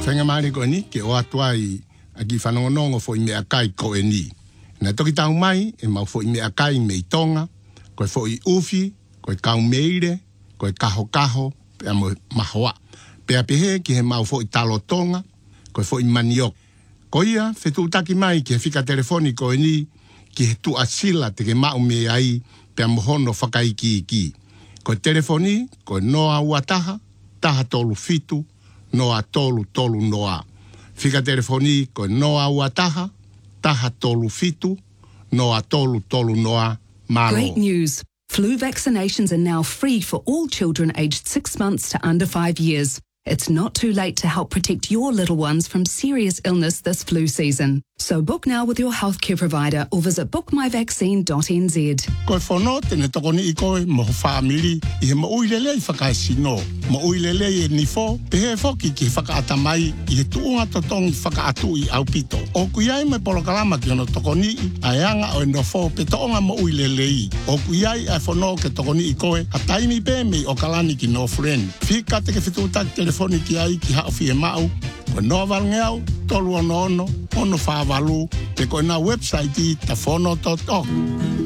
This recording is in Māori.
Whenga maari ko ni, ke o atuai a ki whanongonongo fo i me akai ko e ni. Na toki tau mai, e mau fo i me akai me i tonga, koe fo i ufi, koe kau meire, koe kaho kaho, pe a mahoa. Pe a pehe ki he mau fo i talo tonga, koe fo i maniok. Ko ia, whetu utaki mai ki he whika telefoni ko e ni, ki he tu asila te ke mau me ai, pe a mohono whakaiki iki. Koe telefoni, koe noa uataha, taha tolu fitu, noa tolu tolu noa. Whika telefoni, koe noa uataha, taha tolu fitu, noa tolu tolu noa, malo. Great news. Flu vaccinations are now free for all children aged 6 months to under 5 years. It's not too late to help protect your little ones from serious illness this flu season. So book now with your healthcare provider or visit bookmyvaccine.nz. Koe whono tene tokoni i koe mo whaamiri i he mauilele i whakaesino. Mauilele i e nifo, pehe whoki ki he whakaatamai i he tuunga totongi whakaatu i aupito. O kuiai me polokalama ki ono tokoni a eanga o e nofo pe toonga mauilele i. O kuiai a whono ke tokoni i koe a taimi pe me o kalani ki no friend. Whika te ke whituutaki telefoni ki ai ki haofi e mau. Ko no valngeau, tolu ono, ono whāwalu, te koe na website i ta whono.org.